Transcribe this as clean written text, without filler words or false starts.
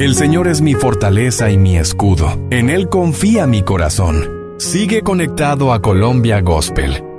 El Señor es mi fortaleza y mi escudo. En Él confía mi corazón. Sigue conectado a Colombia Gospel